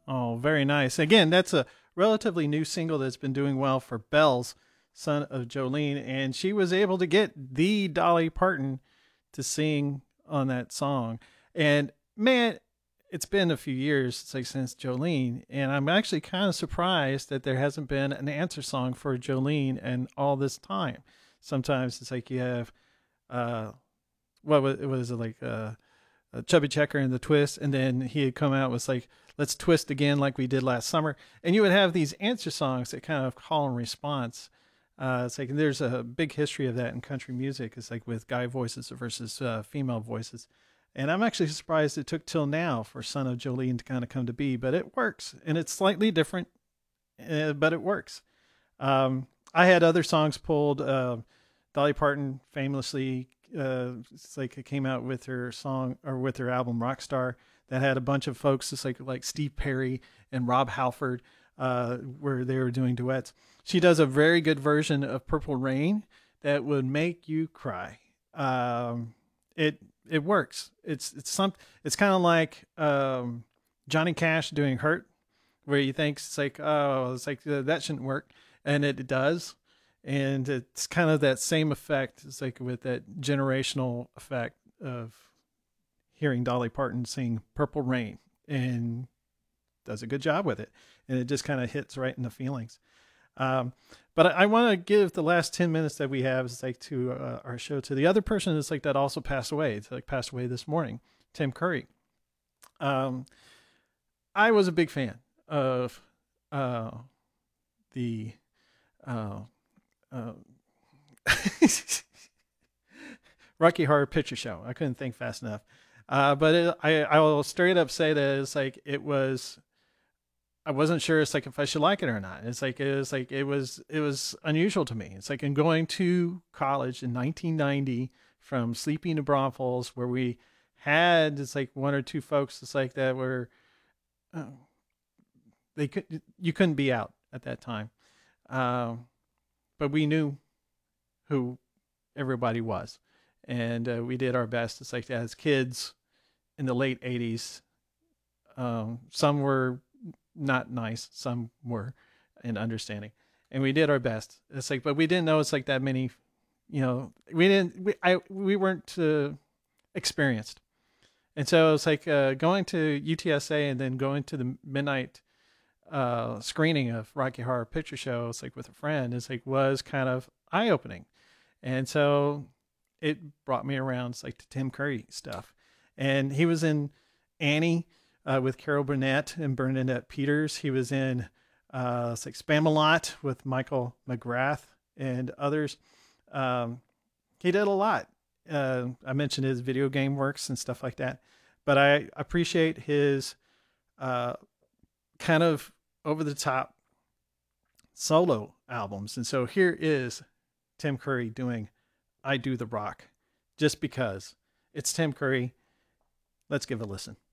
Oh, very nice. Again, that's a relatively new single that's been doing well for Bells, son of Jolene, and she was able to get the Dolly Parton to sing on that song. And man, it's been a few years since Jolene, and I'm actually kind of surprised that there hasn't been an answer song for Jolene in all this time. Sometimes it's like you have what was it like Chubby Checker and the Twist, and then he had come out with like let's twist again like we did last summer, and you would have these answer songs that kind of call and response. It's like there's a big history of that in country music. It's like with guy voices versus female voices, and I'm actually surprised it took till now for Son of Jolene to kind of come to be, but it works, and it's slightly different, but it works. I had other songs pulled. Dolly Parton famously, it's like it came out with her song or with her album Rockstar that had a bunch of folks, just like Steve Perry and Rob Halford, where they were doing duets. She does a very good version of Purple Rain that would make you cry. It works. It's kind of like Johnny Cash doing Hurt, where you think it's like, oh, it's like that shouldn't work, and it does. And it's kind of that same effect. It's like with that generational effect of hearing Dolly Parton sing Purple Rain, and does a good job with it. And it just kind of hits right in the feelings. But I want to give the last 10 minutes that we have is like to our show to the other person that's like that also passed away. It's like passed away this morning, Tim Curry. I was a big fan of the Rocky Horror Picture Show. I couldn't think fast enough. But I will straight up say that it's like it was. I wasn't sure. It's like if I should like it or not. It was unusual to me. It's like in going to college in 1990 from Sleepy, New Braunfels, where we had it's like one or two folks. It's like that were you couldn't be out at that time, but we knew who everybody was, and we did our best. It's like as kids in the late 80s. Some were not nice, some were in understanding, and we did our best. It's like, but we didn't know it's like that many, we weren't experienced. And so it's like going to UTSA and then going to the midnight screening of Rocky Horror Picture Show. It's like with a friend. It's like was kind of eye opening, and so it brought me around. It's like to Tim Curry stuff, and he was in Annie with Carol Burnett and Bernadette Peters. He was in it's like Spamalot with Michael McGrath and others. He did a lot. I mentioned his video game works and stuff like that, but I appreciate his kind of over the top solo albums. And so here is Tim Curry doing I Do the Rock, just because it's Tim Curry. Let's give it a listen.